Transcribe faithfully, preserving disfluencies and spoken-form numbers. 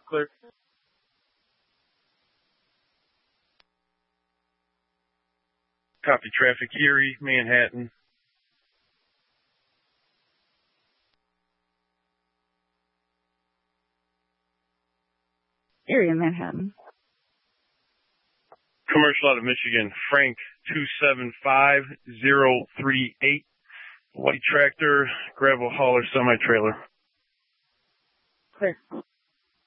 Clear. Copy traffic, Erie, Manhattan. Erie and Manhattan. Commercial out of Michigan, Frank two seven five zero three eight. White tractor, gravel hauler, semi-trailer. Clear.